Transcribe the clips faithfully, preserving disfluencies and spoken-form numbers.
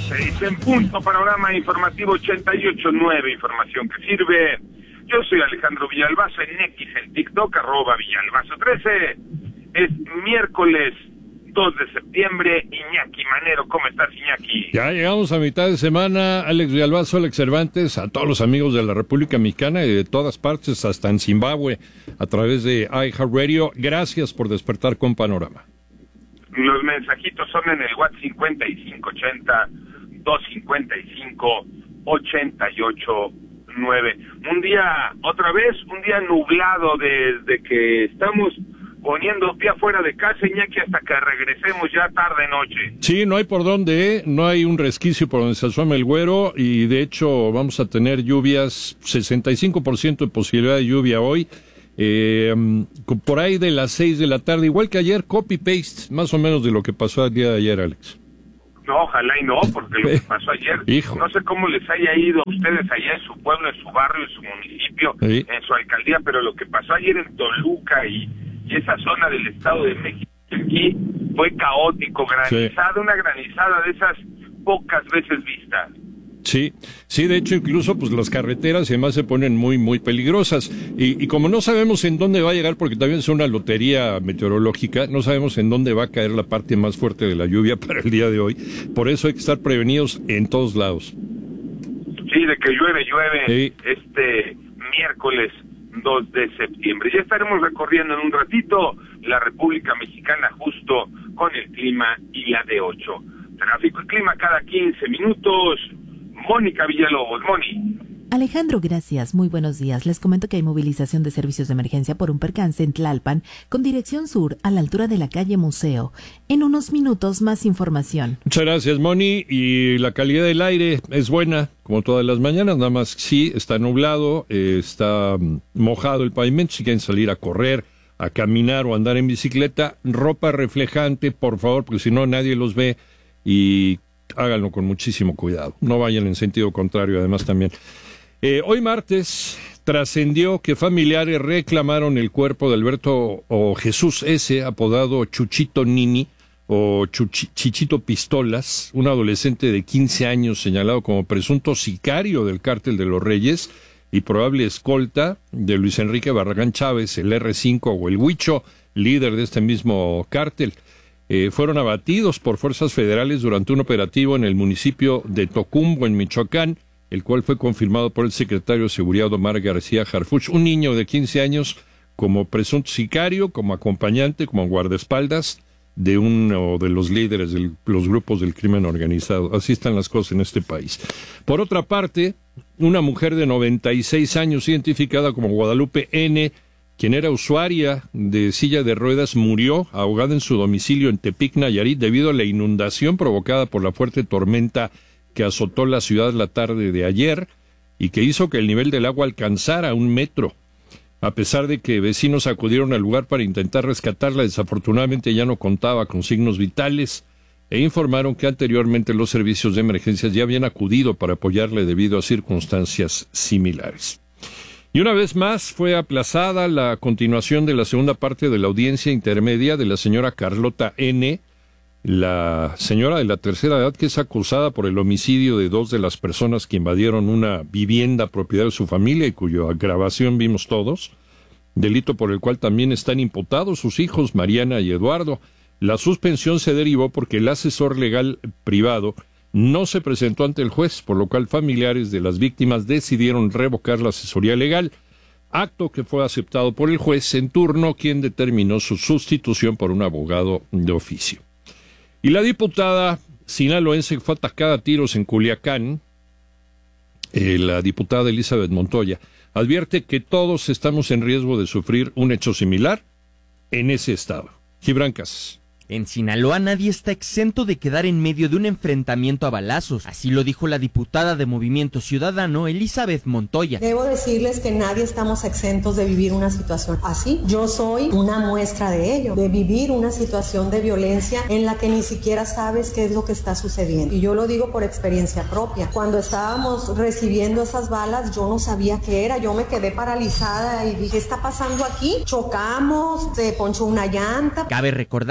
seis en punto, panorama informativo ochenta y ocho punto nueve, información que sirve. Yo soy Alejandro Villalbazo, en X, en TikTok, arroba Villalbazo trece. Es miércoles dos de septiembre. Iñaki Manero, ¿cómo estás, Iñaki? Ya llegamos a mitad de semana. Alex Villalbazo, Alex Cervantes, a todos los amigos de la República Mexicana y de todas partes, hasta en Zimbabue, a través de iHeartRadio. Gracias por despertar con Panorama. Los mensajitos son en el WhatsApp cincuenta y cinco ochenta, doscientos cincuenta y cinco, ochenta y ocho nueve. Un día, otra vez, un día nublado desde que estamos poniendo pie afuera de casa, Iñaki, hasta que regresemos ya tarde-noche. Sí, no hay por dónde, ¿eh? No hay un resquicio por donde se asoma el güero, y de hecho vamos a tener lluvias, sesenta y cinco por ciento de posibilidad de lluvia hoy, eh, por ahí de las seis de la tarde, igual que ayer, copy-paste, más o menos de lo que pasó el día de ayer, Alex. No, ojalá y no, porque lo que pasó ayer, Hijo. no sé cómo les haya ido a ustedes allá en su pueblo, en su barrio, en su municipio, sí, en su alcaldía, pero lo que pasó ayer en Toluca y, y esa zona del Estado de México, aquí fue caótico, granizada, sí, una granizada de esas pocas veces vistas. Sí, sí, de hecho incluso pues las carreteras y demás se ponen muy, muy peligrosas, y, y como no sabemos en dónde va a llegar, porque también es una lotería meteorológica, no sabemos en dónde va a caer la parte más fuerte de la lluvia para el día de hoy, por eso hay que estar prevenidos en todos lados. Sí, de que llueve, llueve, sí, este miércoles dos de septiembre. Ya estaremos recorriendo en un ratito la República Mexicana justo con el clima y la de ocho. Tráfico y clima cada quince minutos. Mónica Villalobos, Moni. Alejandro, gracias. Muy buenos días. Les comento que hay movilización de servicios de emergencia por un percance en Tlalpan, con dirección sur, a la altura de la calle Museo. En unos minutos, más información. Muchas gracias, Moni. Y la calidad del aire es buena, como todas las mañanas, nada más sí, está nublado, eh, está mojado el pavimento. Si quieren salir a correr, a caminar o andar en bicicleta, ropa reflejante, por favor, porque si no nadie los ve, y háganlo con muchísimo cuidado. No vayan en sentido contrario, además también. Eh, hoy martes trascendió que familiares reclamaron el cuerpo de Alberto o Jesús S., apodado Chuchito Nini o Chuchi, Chichito Pistolas, un adolescente de quince años señalado como presunto sicario del Cártel de los Reyes y probable escolta de Luis Enrique Barragán Chávez, el erre cinco o el Huicho, líder de este mismo cártel. Eh, fueron abatidos por fuerzas federales durante un operativo en el municipio de Tocumbo, en Michoacán, el cual fue confirmado por el secretario de Seguridad Omar García Harfuch, un niño de quince años como presunto sicario, como acompañante, como guardaespaldas de uno de los líderes de los grupos del crimen organizado. Así están las cosas en este país. Por otra parte, una mujer de noventa y seis años, identificada como Guadalupe N., quien era usuaria de silla de ruedas, murió ahogada en su domicilio en Tepic, Nayarit, debido a la inundación provocada por la fuerte tormenta que azotó la ciudad la tarde de ayer y que hizo que el nivel del agua alcanzara un metro. A pesar de que vecinos acudieron al lugar para intentar rescatarla, desafortunadamente ya no contaba con signos vitales, e informaron que anteriormente los servicios de emergencias ya habían acudido para apoyarle debido a circunstancias similares. Y una vez más fue aplazada la continuación de la segunda parte de la audiencia intermedia de la señora Carlota N., la señora de la tercera edad que es acusada por el homicidio de dos de las personas que invadieron una vivienda propiedad de su familia y cuya grabación vimos todos, delito por el cual también están imputados sus hijos Mariana y Eduardo. La suspensión se derivó porque el asesor legal privado no se presentó ante el juez, por lo cual familiares de las víctimas decidieron revocar la asesoría legal, acto que fue aceptado por el juez en turno, quien determinó su sustitución por un abogado de oficio. Y la diputada sinaloense fue atacada a tiros en Culiacán, eh, la diputada Elizabeth Montoya, advierte que todos estamos en riesgo de sufrir un hecho similar en ese estado. Gibran Casas. En Sinaloa nadie está exento de quedar en medio de un enfrentamiento a balazos. Así lo dijo la diputada de Movimiento Ciudadano, Elizabeth Montoya. Debo decirles que nadie estamos exentos de vivir una situación así. Yo soy una muestra de ello, de vivir una situación de violencia en la que ni siquiera sabes qué es lo que está sucediendo. Y yo lo digo por experiencia propia. Cuando estábamos recibiendo esas balas, yo no sabía qué era. Yo me quedé paralizada y dije, ¿qué está pasando aquí? Chocamos, se ponchó una llanta. Cabe recordar que la diputada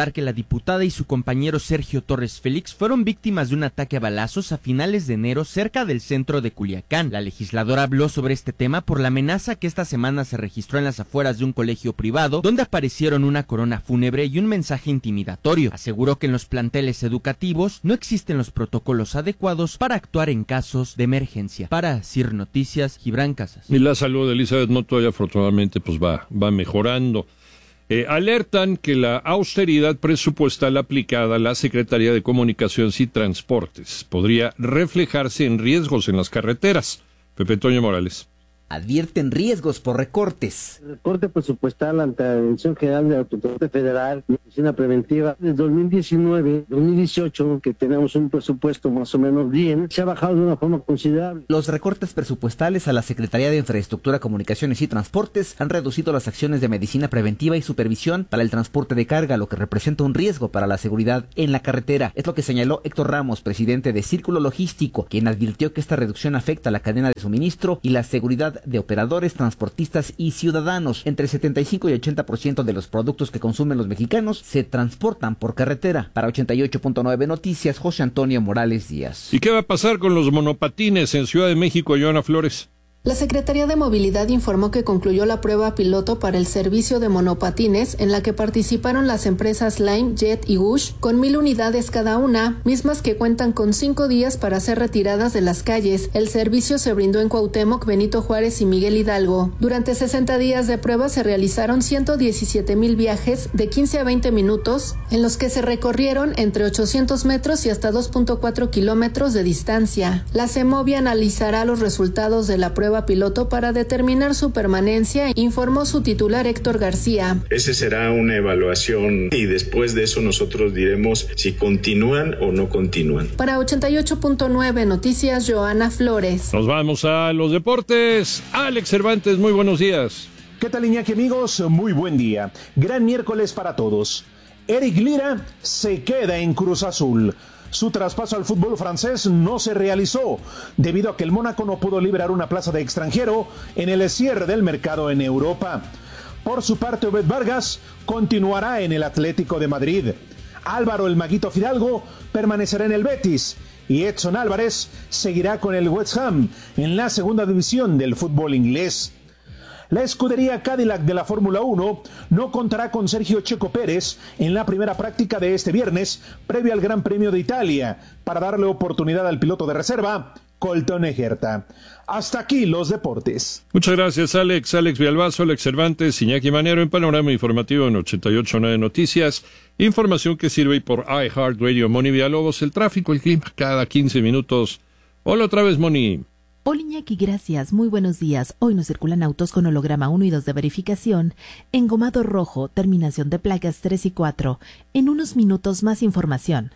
diputada y su compañero Sergio Torres Félix fueron víctimas de un ataque a balazos a finales de enero cerca del centro de Culiacán. La legisladora habló sobre este tema por la amenaza que esta semana se registró en las afueras de un colegio privado, donde aparecieron una corona fúnebre y un mensaje intimidatorio. Aseguró que en los planteles educativos no existen los protocolos adecuados para actuar en casos de emergencia. Para CIR Noticias, Gibran Casas. Y la salud de Elizabeth Montoya, afortunadamente, pues va, va mejorando. Eh, alertan que la austeridad presupuestal aplicada a la Secretaría de Comunicaciones y Transportes podría reflejarse en riesgos en las carreteras. Pepe Toño Morales. Advierten riesgos por recortes. El recorte presupuestal ante la Dirección General de la Autoridad Federal de Oficina Preventiva de dos mil diecinueve dos mil dieciocho, que tenemos un presupuesto más o menos bien, se ha bajado de una forma considerable. Los recortes presupuestales a la Secretaría de Infraestructura, Comunicaciones y Transportes han reducido las acciones de medicina preventiva y supervisión para el transporte de carga, lo que representa un riesgo para la seguridad en la carretera. Es lo que señaló Héctor Ramos, presidente de Círculo Logístico, quien advirtió que esta reducción afecta a la cadena de suministro y la seguridad de operadores, transportistas y ciudadanos. Entre setenta y cinco y ochenta por ciento de los productos que consumen los mexicanos se transportan por carretera. Para ochenta y ocho punto nueve Noticias, José Antonio Morales Díaz. ¿Y qué va a pasar con los monopatines en Ciudad de México, Joana Flores? La Secretaría de Movilidad informó que concluyó la prueba piloto para el servicio de monopatines en la que participaron las empresas Lime, Jet y Gush con mil unidades cada una, mismas que cuentan con cinco días para ser retiradas de las calles. El servicio se brindó en Cuauhtémoc, Benito Juárez y Miguel Hidalgo. Durante sesenta días de prueba se realizaron ciento diecisiete mil viajes de quince a veinte minutos, en los que se recorrieron entre ochocientos metros y hasta dos punto cuatro kilómetros de distancia. La CEMOVI analizará los resultados de la prueba piloto para determinar su permanencia, informó su titular Héctor García. Ese será una evaluación y después de eso nosotros diremos si continúan o no continúan. Para ochenta y ocho punto nueve Noticias, Joana Flores. Nos vamos a los deportes. Alex Cervantes, muy buenos días. ¿Qué tal, Iñaki, amigos? Muy buen día. Gran miércoles para todos. Eric Lira se queda en Cruz Azul. Su traspaso al fútbol francés no se realizó, debido a que el Mónaco no pudo liberar una plaza de extranjero en el cierre del mercado en Europa. Por su parte, Obed Vargas continuará en el Atlético de Madrid. Álvaro el Maguito Fidalgo permanecerá en el Betis y Edson Álvarez seguirá con el West Ham en la segunda división del fútbol inglés. La escudería Cadillac de la Fórmula uno no contará con Sergio Checo Pérez en la primera práctica de este viernes, previo al Gran Premio de Italia, para darle oportunidad al piloto de reserva, Colton Herta. Hasta aquí los deportes. Muchas gracias, Alex. Alex Villalbazo, Alex Cervantes, Iñaki Manero en Panorama Informativo en ochenta y ocho punto nueve Noticias. Información que sirve por iHeartRadio. Moni Villalobos, el tráfico, el clima, cada quince minutos. Hola otra vez, Moni. Hola Iñaki, gracias. Muy buenos días. Hoy nos circulan autos con holograma uno y dos de verificación, engomado rojo, terminación de placas tres y cuatro. En unos minutos más información.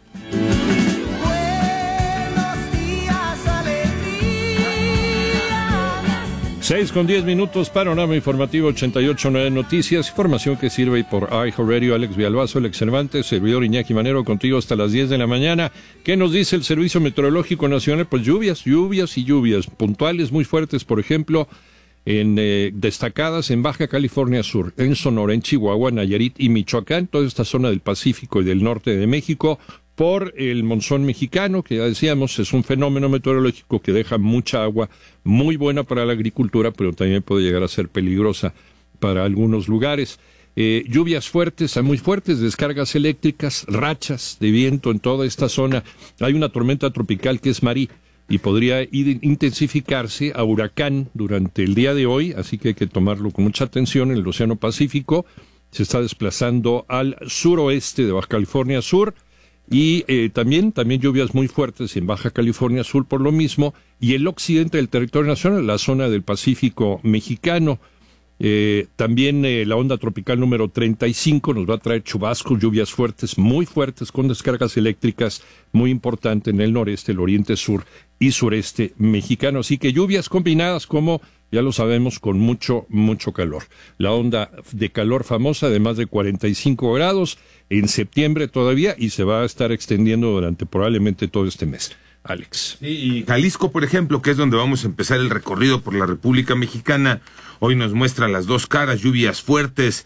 seis con diez minutos, Panorama Informativo ochenta y ocho punto nueve Noticias, información que sirve por iHeartRadio. Alex Villalbazo, Alex Cervantes, servidor Iñaki Manero, contigo hasta las diez de la mañana. ¿Qué nos dice el Servicio Meteorológico Nacional? Pues lluvias, lluvias y lluvias, puntuales muy fuertes, por ejemplo, en eh, destacadas en Baja California Sur, en Sonora, en Chihuahua, Nayarit y Michoacán, toda esta zona del Pacífico y del norte de México, por el monzón mexicano, que ya decíamos, es un fenómeno meteorológico que deja mucha agua, muy buena para la agricultura, pero también puede llegar a ser peligrosa para algunos lugares. Eh, lluvias fuertes a muy fuertes, descargas eléctricas, rachas de viento en toda esta zona. Hay una tormenta tropical que es Marí y podría ir, intensificarse a huracán durante el día de hoy, así que hay que tomarlo con mucha atención. En el Océano Pacífico se está desplazando al suroeste de Baja California Sur. Y eh, también, también lluvias muy fuertes en Baja California Sur por lo mismo, y el occidente del territorio nacional, la zona del Pacífico mexicano. Eh, también eh, la onda tropical número treinta y cinco nos va a traer chubascos, lluvias fuertes, muy fuertes, con descargas eléctricas muy importantes en el noreste, el oriente sur y sureste mexicano. Así que lluvias combinadas, como ya lo sabemos, con mucho, mucho calor. La onda de calor famosa de más de cuarenta y cinco grados en septiembre todavía, y se va a estar extendiendo durante probablemente todo este mes. Alex. Sí, y Jalisco, por ejemplo, que es donde vamos a empezar el recorrido por la República Mexicana, hoy nos muestra las dos caras, lluvias fuertes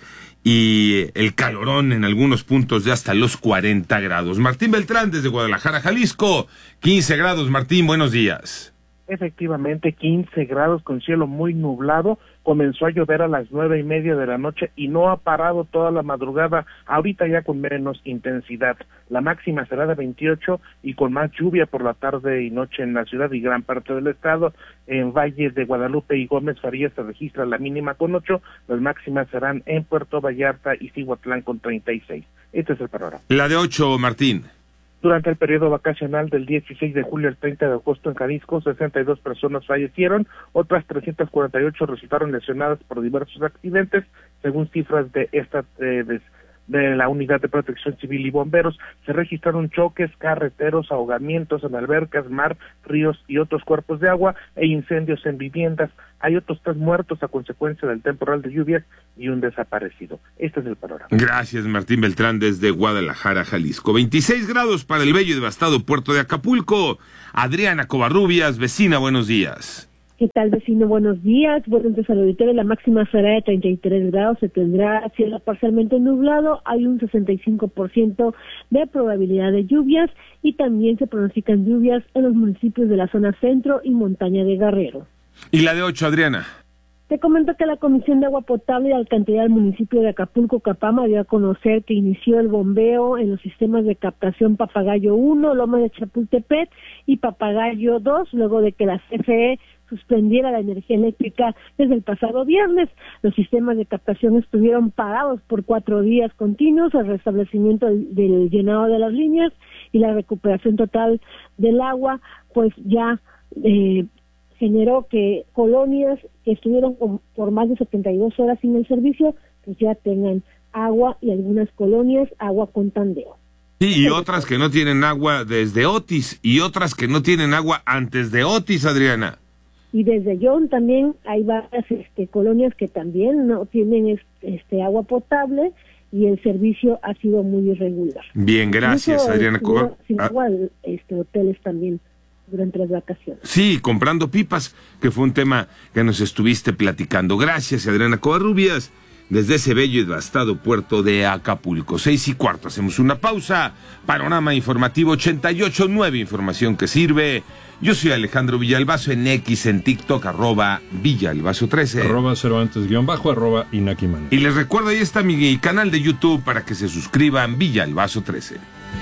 y el calorón en algunos puntos de hasta los cuarenta grados. Martín Beltrán desde Guadalajara, Jalisco, quince grados. Martín, buenos días. Efectivamente, quince grados con cielo muy nublado. Comenzó a llover a las nueve y media de la noche y no ha parado toda la madrugada, ahorita ya con menos intensidad. La máxima será de veintiocho y con más lluvia por la tarde y noche en la ciudad y gran parte del estado. En Valles de Guadalupe y Gómez Farías se registra la mínima con ocho, las máximas serán en Puerto Vallarta y Cihuatlán con treinta y seis. Este es el panorama. La de ocho, Martín. Durante el periodo vacacional del dieciséis de julio al treinta de agosto en Jalisco, sesenta y dos personas fallecieron, otras trescientas cuarenta y ocho resultaron lesionadas por diversos accidentes, según cifras de esta eh, de, de la Unidad de Protección Civil y Bomberos. Se registraron choques, carreteros, ahogamientos en albercas, mar, ríos y otros cuerpos de agua e incendios en viviendas. Hay otros tres muertos a consecuencia del temporal de lluvias y un desaparecido. Este es el panorama. Gracias, Martín Beltrán, desde Guadalajara, Jalisco. veintiséis grados para el bello y devastado puerto de Acapulco. Adriana Covarrubias, vecina, buenos días. ¿Qué tal, vecino? Buenos días. Buenos días al auditorio. La máxima será de treinta y tres grados. Se tendrá cielo parcialmente nublado. Hay un sesenta y cinco por ciento de probabilidad de lluvias y también se pronostican lluvias en los municipios de la zona centro y montaña de Guerrero. Y la de ocho, Adriana. Te comento que la Comisión de Agua Potable y Alcantarillado del municipio de Acapulco, Capama, dio a conocer que inició el bombeo en los sistemas de captación Papagayo uno, Loma de Chapultepec y Papagayo dos, luego de que la C F E suspendiera la energía eléctrica desde el pasado viernes. Los sistemas de captación estuvieron parados por cuatro días continuos. El restablecimiento del, del llenado de las líneas y la recuperación total del agua, pues ya eh, generó que colonias que estuvieron con, por más de setenta y dos horas sin el servicio, pues ya tengan agua, y algunas colonias agua con tandeo. Sí, y otras que no tienen agua desde Otis, y otras que no tienen agua antes de Otis, Adriana. Y desde John también hay varias este, colonias que también no tienen este agua potable y el servicio ha sido muy irregular. Bien, gracias, Incluso, Adriana. Sin, sin ah. agua, este, hoteles también durante las vacaciones. Sí, comprando pipas, que fue un tema que nos estuviste platicando. Gracias, Adriana Covarrubias, desde ese bello y devastado puerto de Acapulco. Seis y cuarto, hacemos una pausa. Panorama informativo ochenta y ocho punto nueve, información que sirve. Yo soy Alejandro Villalbazo, en X, en TikTok, arroba Villalbazo trece. Arroba Cervantes guión bajo, arroba Inaki Manero. Y les recuerdo, ahí está mi canal de YouTube para que se suscriban, Villalbazo trece.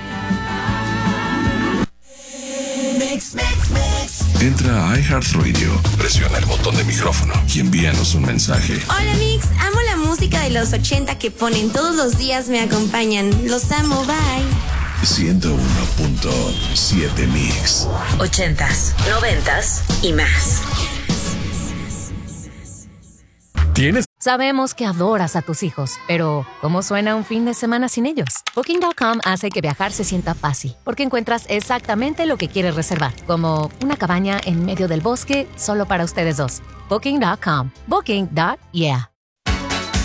Mix, mix, mix. Entra a iHeartRadio, presiona el botón de micrófono y envíanos un mensaje. Hola Mix, amo la música de los ochenta que ponen todos los días, me acompañan. Los amo, bye. ciento uno punto siete Mix. Ochentas, noventas y más. ¿Tienes? Sabemos que adoras a tus hijos, pero ¿cómo suena un fin de semana sin ellos? Booking punto com hace que viajar se sienta fácil, porque encuentras exactamente lo que quieres reservar, como una cabaña en medio del bosque solo para ustedes dos. Booking punto com. Booking. Yeah.